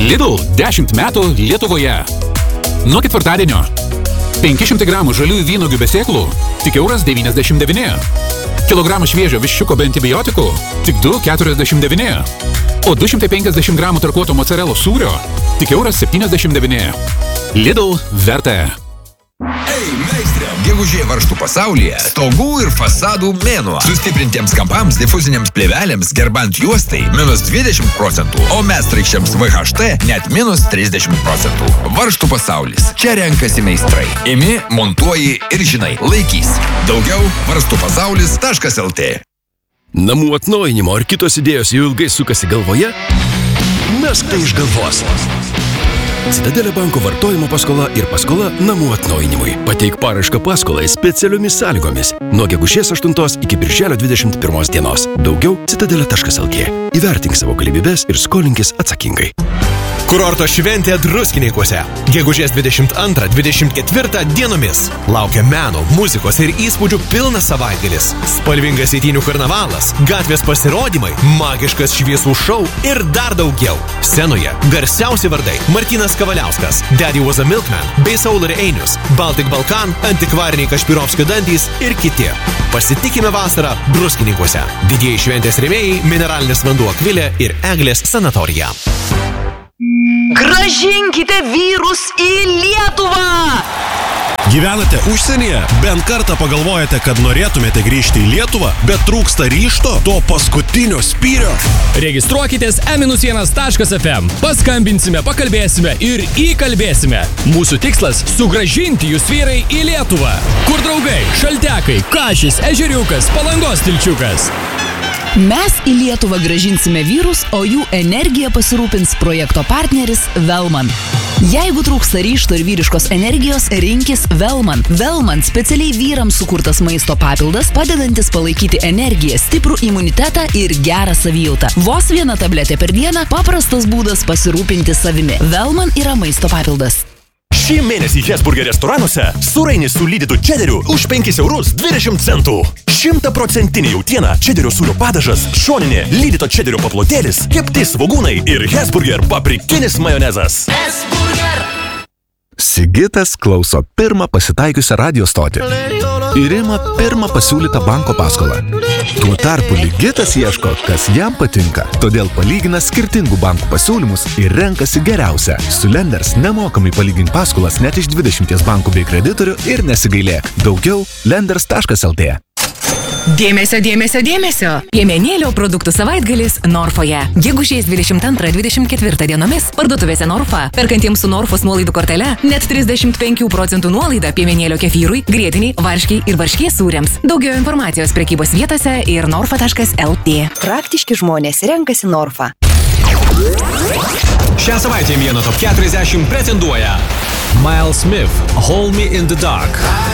Lidl 10 metų Lietuvoje. Nuo ketvirtadienio 500 gramų žaliųjų vynuogių be sėklų tik €1,99. Kilogramą šviežio viščiuko be antibiotikų tik €2,49. O 250 gramų tarkuoto mozzarella sūrio tik €79. Lidl verta. Ei, meistrė! Gegužė varžtų pasaulyje stogų ir fasadų mėnuo. Sustiprintiems kampams, difuziniams plėvelėms, gerbant juostai -20%, o mestraikščiams VHT net -30%. Varžtų pasaulis. Čia renkasi meistrai. Imi, montuoji ir žinai, laikys. Daugiau varstupasaulis.lt. Namų atnaujinimo ar kitos idėjos jau ilgai sukasi galvoje? Mesk tai iš galvos. Citadelė banko vartojimo paskola ir paskola namų atnaujinimui. Pateik paraišką paskolai specialiomis sąlygomis nuo gegužės 8 iki birželio 21 dienos. Daugiau citadelė.lt. Įvertink savo galimybes ir skolinkis atsakingai. Kurorto šventė Druskininkuose. Gegužės 22-24 dienomis. Laukia meno, muzikos ir įspūdžių pilnas savaitgalis. Spalvingas eitynių karnavalas, gatvės pasirodymai, magiškas šviesų šou ir dar daugiau. Scenoje garsiausi vardai Martynas Kavaliauskas, Daddy Was a Milkman bei Saular Einius, Baltic Balkan, antikvariniai Kašpirovskio dantys ir kiti. Pasitikime vasarą Druskininkuose. Didieji šventės rėmėjai Mineralinis vanduo Akvilė ir Eglės sanatorija. Grąžinkite vyrus į Lietuvą! Gyvenate užsienyje? Bent kartą pagalvojate, kad norėtumėte grįžti į Lietuvą, bet trūksta ryžto, to paskutinio spyrio? Registruokitės e-1.fm. Paskambinsime, pakalbėsime ir įkalbėsime. Mūsų tikslas – sugrąžinti jūs vyrai į Lietuvą. Kur draugai, šaltekai, Kašis, Ežeriukas, Palangos tilčiukas. Mes į Lietuvą grąžinsime vyrus, o jų energiją pasirūpins projekto partneris Velman. Jeigu trūksta ryžto ir vyriškos energijos, rinkis Velman. Velman specialiai vyrams sukurtas maisto papildas, padedantis palaikyti energiją, stiprų imunitetą ir gerą savijautą. Vos viena tabletė per dieną – paprastas būdas pasirūpinti savimi. Velman yra maisto papildas. Šį mėnesį Hesburger restoranuose surainis su lydytu čederiu už €5,20. 100% jautiena, čederio sūrio padažas, šoninė lydyto čederio paplotėlis, kepti svogūnai ir Hesburger paprikinis majonezas. Hesburger! Sigitas klauso pirmą pasitaikiusią radio stotį ir ima pirmą pasiūlytą banko paskolą. Tuo tarpu Ligitas ieško, kas jam patinka, todėl palygina skirtingų bankų pasiūlymus ir renkasi geriausią. Su Lenders nemokamai palygink paskolas net iš 20 bankų bei kreditorių ir nesigailėk. Daugiau lenders.lt. Dėmesio, dėmesio, dėmesio! Piemenėlio produktų savaitgalis Norfoje. Gegužės 22-24 dienomis parduotuvėse Norfa. Perkantiems su Norfos nuolaidų kortele net 35% nuolaida piemenėlio kefyrui, grietiniai, varškiai ir varškės sūriams. Daugiau informacijos prekybos vietose ir norfa.lt. Praktiški žmonės renkasi Norfa. Šią savaitę vieno top 40 pretenduoja Miles Smith, Hold Me in the Dark.